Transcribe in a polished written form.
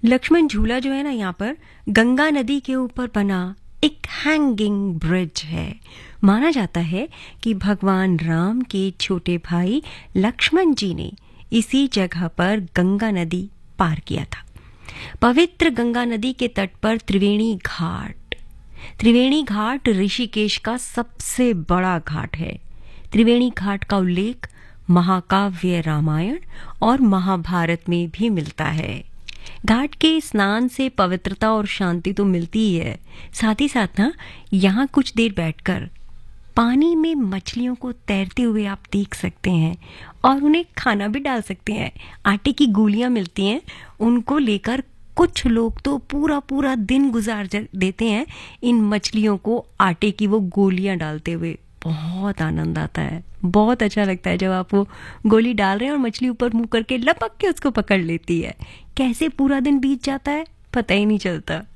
लक्ष्मण झूला जो है ना, यहाँ पर गंगा नदी के ऊपर बना एक हैंगिंग ब्रिज है। माना जाता है कि भगवान राम के छोटे भाई लक्ष्मण जी ने इसी जगह पर गंगा नदी पार किया था। पवित्र गंगा नदी के तट पर त्रिवेणी घाट ऋषिकेश का सबसे बड़ा घाट है। त्रिवेणी घाट का उल्लेख महाकाव्य रामायण और महाभारत में भी मिलता है। घाट के स्नान से पवित्रता और शांति तो मिलती ही है, साथ ही साथ ना यहाँ कुछ देर बैठकर पानी में मछलियों को तैरते हुए आप देख सकते हैं और उन्हें खाना भी डाल सकते हैं। आटे की गोलियां मिलती हैं, उनको लेकर कुछ लोग तो पूरा पूरा दिन गुजार देते हैं इन मछलियों को आटे की वो गोलियां डालते हुए। बहुत आनंद आता है, बहुत अच्छा लगता है जब आप वो गोली डाल रहे हैं और मछली ऊपर मुंह करके लपक के उसको पकड़ लेती है। कैसे पूरा दिन बीत जाता है पता ही नहीं चलता।